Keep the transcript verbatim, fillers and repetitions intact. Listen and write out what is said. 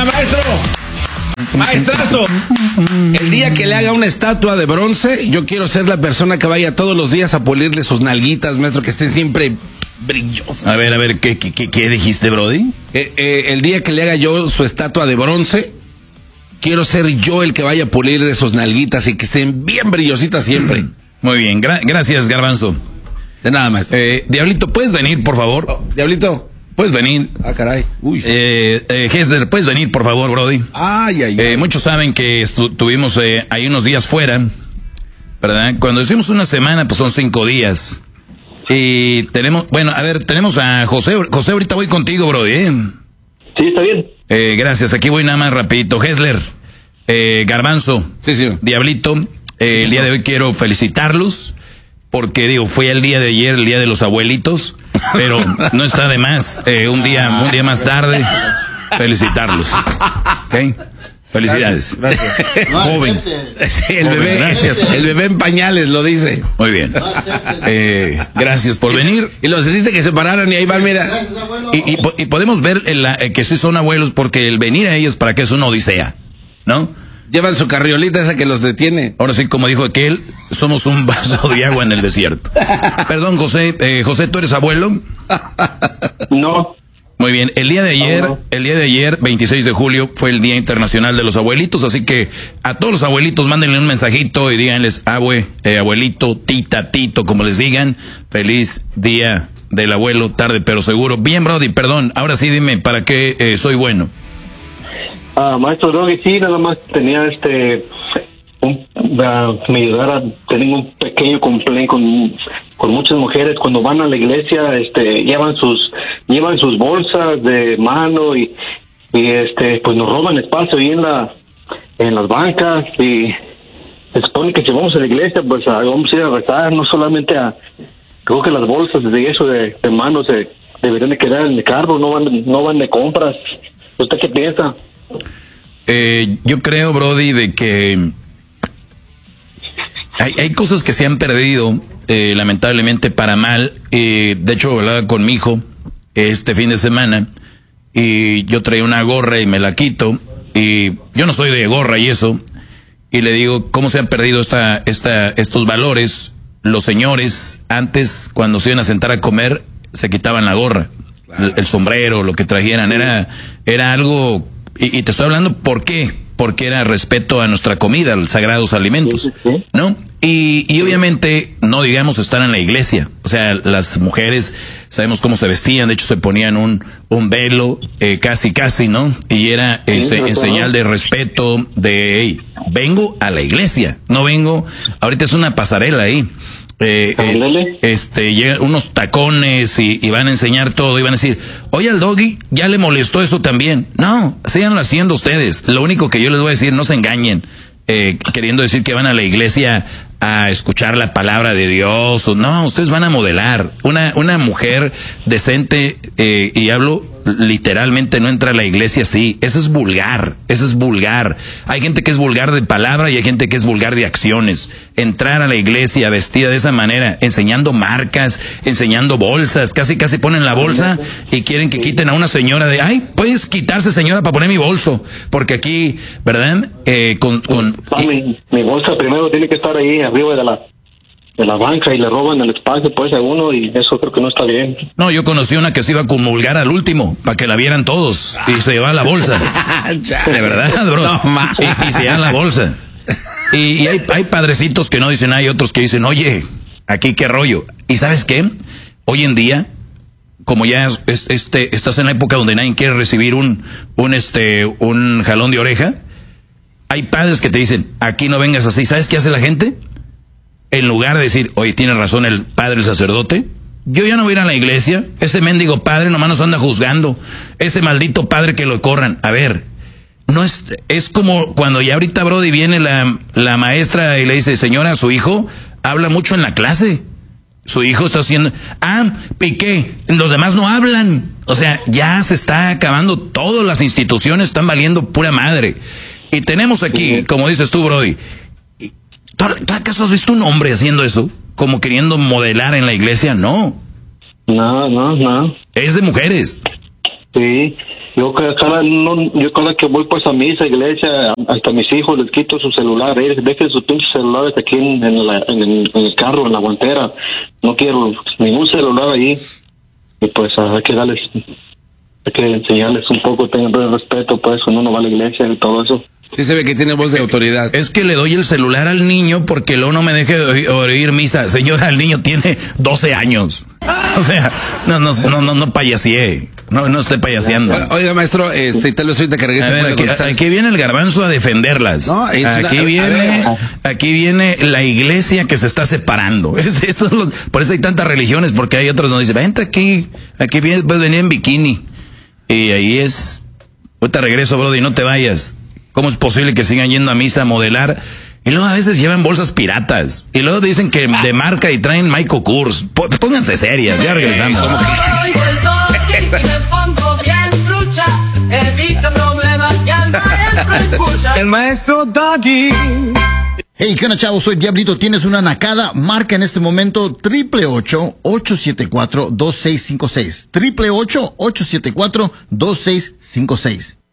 Venga, maestro. Maestrazo, el día que le haga una estatua de bronce, yo quiero ser la persona que vaya todos los días a pulirle sus nalguitas, maestro, que estén siempre brillosas. A ver, a ver, ¿qué, qué, qué dijiste, Brody? Eh, eh, el día que le haga yo su estatua de bronce, quiero ser yo el que vaya a pulirle sus nalguitas y que estén bien brillositas siempre. Muy bien, gra- gracias, Garbanzo. De nada, maestro. Eh, Diablito, ¿puedes venir, por favor? Oh, Diablito. ¿Puedes venir? Ah, caray. Uy. Eh, eh, Hesler, ¿puedes venir, por favor, Brody? Ay, ay, ay. Eh, muchos saben que estu- tuvimos eh, ahí unos días fuera, ¿verdad? Cuando decimos una semana, pues son cinco días. Y tenemos, bueno, a ver, tenemos a José. José, ahorita voy contigo, Brody, ¿eh? Sí, está bien. Eh, gracias, aquí voy nada más rapidito. Hesler, eh, Garbanzo, Sí, sí. Diablito, eh, el día de hoy quiero felicitarlos. Porque digo, fue el día de ayer, el día de los abuelitos, pero no está de más, eh, un día, un día más tarde, felicitarlos. ¿Ok? Felicidades. Gracias. gracias. Joven. Sí, el Joven, bebé, gracias. el bebé en pañales lo dice. Muy bien. Eh, gracias por venir. Y los hiciste que se pararan y ahí van, mira. Y, y, y podemos ver en la, eh, que sí son abuelos porque el venir a ellos para que es una odisea, ¿no? Llevan su carriolita esa que los detiene. Ahora sí, como dijo aquel, somos un vaso de agua en el desierto. Perdón, José. Eh, José, ¿tú eres abuelo? No. Muy bien. El día de ayer, No, no. el día de ayer, veintiséis de julio, fue el Día Internacional de los Abuelitos, así que a todos los abuelitos mándenle un mensajito y díganles, abue, eh, abuelito, tita, tito, como les digan, feliz Día del Abuelo, tarde pero seguro. Bien, Brody, perdón. Ahora sí, dime, ¿para qué eh, soy bueno? Ah, maestro Doggy, sí, nada más tenía este. Un, uh, me ayudara. Tengo un pequeño complaint con, con muchas mujeres. Cuando van a la iglesia, este, llevan sus llevan sus bolsas de mano y, y este, pues nos roban espacio ahí en la en las bancas. Y se supone que si vamos a la iglesia, pues a, vamos a ir a rezar, no solamente a. Creo que las bolsas de eso de, de mano se deberían de quedar en el carro, no van, no van de compras. ¿Usted qué piensa? Eh, yo creo, Brody, de que hay, hay cosas que se han perdido, eh, lamentablemente para mal. Eh, de hecho, hablaba con mi hijo este fin de semana y yo traía una gorra y me la quito y yo no soy de gorra y eso. Y le digo, ¿cómo se han perdido esta, esta, estos valores? Los señores, antes, cuando se iban a sentar a comer, se quitaban la gorra, el, el sombrero, lo que trajeran. Era, era algo... Y, y te estoy hablando, ¿por qué? Porque era respeto a nuestra comida, a los sagrados alimentos, Sí, sí, sí. ¿no? Y, y obviamente, no digamos estar en la iglesia. O sea, las mujeres, sabemos cómo se vestían, de hecho se ponían un, un velo, eh, casi, casi, ¿no? Y era en, Sí, en claro. señal de respeto, de, hey, vengo a la iglesia, no vengo, ahorita es una pasarela ahí. Eh, eh, Ándale. este, llegan unos tacones y, y van a enseñar todo y van a decir, oye, al Doggy ya le molestó eso también. No, síganlo haciendo ustedes. Lo único que yo les voy a decir, no se engañen, eh, queriendo decir que van a la iglesia a escuchar la palabra de Dios. O, no, ustedes van a modelar. Una, una mujer decente, eh, y hablo literalmente, no entra a la iglesia así. Eso es vulgar, eso es vulgar. Hay gente que es vulgar de palabra y hay gente que es vulgar de acciones. Entrar a la iglesia vestida de esa manera, enseñando marcas, enseñando bolsas, casi casi ponen la bolsa y quieren que quiten a una señora de, ay, puedes quitarse, señora, para poner mi bolso, porque aquí, ¿verdad? Eh, con, con Ah, mi, mi bolsa primero tiene que estar ahí arriba de la de la banca y le roban el espacio pues a uno y eso creo que no está bien. No, yo conocí una que se iba a comulgar al último, para que la vieran todos, y se llevaba la bolsa. De verdad, bro. No, ma. y, y se llevan la bolsa. Y, y hay, hay padrecitos que no dicen, hay otros que dicen, oye, aquí qué rollo. ¿Y sabes qué? Hoy en día, como ya es, es- este, estás en la época donde nadie quiere recibir un, un, este, un jalón de oreja, hay padres que te dicen, aquí no vengas así. ¿Sabes qué hace la gente? En lugar de decir, oye, tiene razón el padre, el sacerdote, yo ya no voy a ir a la iglesia, ese mendigo padre nomás nos anda juzgando, ese maldito padre que lo corran. A ver, no es, es como cuando ya ahorita, Brody, viene la, la maestra y le dice, señora, su hijo habla mucho en la clase. Su hijo está haciendo, ah, ¿y qué? Los demás no hablan. O sea, ya se está acabando, todas las instituciones están valiendo pura madre. Y tenemos aquí, como dices tú, Brody, ¿tú, tú acaso has visto un hombre haciendo eso? Como queriendo modelar en la iglesia. No, No, no, no. es de mujeres. Sí. Yo cada, cada no, yo cada que voy pues a misa, iglesia, hasta mis hijos les quito su celular, eh, dejen sus pinches celulares aquí en, en, la, en, el, en el carro, en la guantera. No quiero ningún celular ahí. Y pues hay que darles, hay que enseñarles un poco, tengan respeto, pues cuando uno va a la iglesia y todo eso. Sí se ve que tiene voz de autoridad. Es que le doy el celular al niño porque luego no me deje oír, oír misa. Señora, el niño tiene doce años. O sea, no, no, no, no, no payasee. No, no esté payaseando. Oiga, maestro, este, tal vez ahorita que regrese. A ver, aquí, aquí viene el garbanzo a defenderlas. No, es aquí una, viene, aquí viene la iglesia que se está separando. Este, estos los, por eso hay tantas religiones, porque hay otras donde dicen, vente aquí, aquí vienes, puedes venir en bikini. Y ahí es, ahorita regreso, brody, no te vayas. ¿Cómo es posible que sigan yendo a misa a modelar? Y luego a veces llevan bolsas piratas. Y luego dicen que de marca y traen Michael Kors. Pónganse serias, ya regresamos. El maestro Doggy. Hey, ¿qué onda, chavos? Soy Diablito. ¿Tienes una nacada? Marca en este momento triple ocho, ocho siete cuatro, dos seis cinco seis. Triple ocho, ocho siete cuatro, dos seis cinco seis.